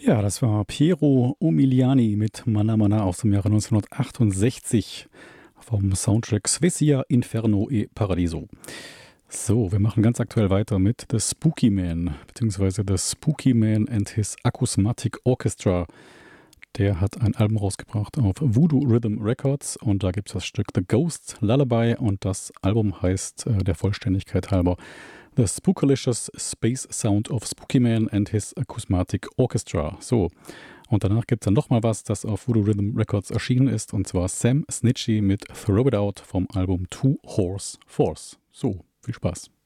Ja, das war Piero Umiliani mit Mana Mana aus dem Jahre 1968 vom Soundtrack Svezia Inferno e Paradiso. So, wir machen ganz aktuell weiter mit The Spooky Man, beziehungsweise The Spooky Man and His Acousmatic Orchestra. Der hat ein Album rausgebracht auf Voodoo Rhythm Records und da gibt es das Stück The Ghost Lullaby und das Album heißt der Vollständigkeit halber The Spookalicious Space Sound of Spooky Man and His Acousmatic Orchestra. So, und danach gibt es dann nochmal was, das auf Voodoo Rhythm Records erschienen ist, und zwar Sam Snitchy mit Throw It Out vom Album Two Horse Force. So, viel Spaß.